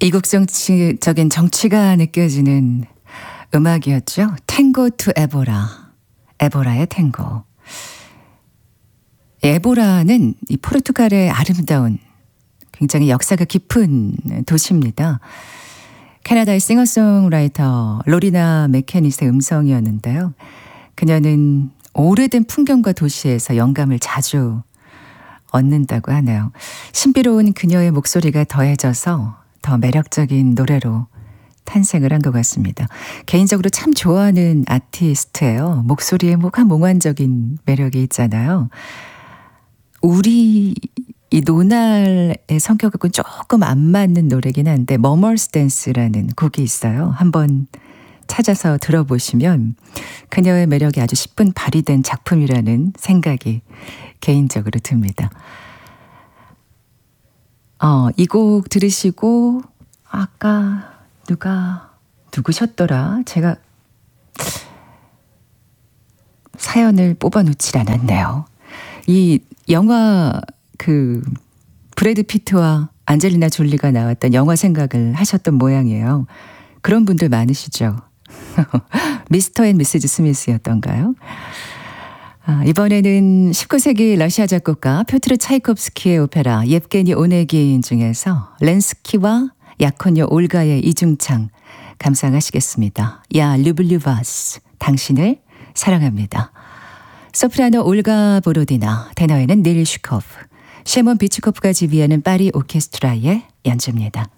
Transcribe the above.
이국적인 정치가 느껴지는 음악이었죠. 탱고 투 에보라. 에보라의 탱고. 에보라는 이 포르투갈의 아름다운 굉장히 역사가 깊은 도시입니다. 캐나다의 싱어송라이터 로리나 맥케닛의 음성이었는데요. 그녀는 오래된 풍경과 도시에서 영감을 자주 얻는다고 하네요. 신비로운 그녀의 목소리가 더해져서 더 매력적인 노래로 탄생을 한 것 같습니다. 개인적으로 참 좋아하는 아티스트예요. 목소리에 뭔가 몽환적인 매력이 있잖아요. 우리 이 노날의 성격하고는 조금 안 맞는 노래긴 한데 머머스 댄스라는 곡이 있어요. 한번 찾아서 들어보시면 그녀의 매력이 아주 10분 발휘된 작품이라는 생각이 개인적으로 듭니다. 이 곡 들으시고 아까 누구셨더라? 제가 사연을 뽑아놓질 않았네요. 이 영화 브래드 피트와 안젤리나 졸리가 나왔던 영화 생각을 하셨던 모양이에요. 그런 분들 많으시죠? 미스터 앤 미시즈 스미스였던가요? 이번에는 19세기 러시아 작곡가 표트르 차이콥스키의 오페라 예브게니 오네긴 중에서 렌스키와 야코뇨 올가의 이중창 감상하시겠습니다. 야 류블류 바스 당신을 사랑합니다. 소프라노 올가 보로디나, 테너에는 닐 슈코프, 셰몬 비츠코프가 지휘하는 파리 오케스트라의 연주입니다.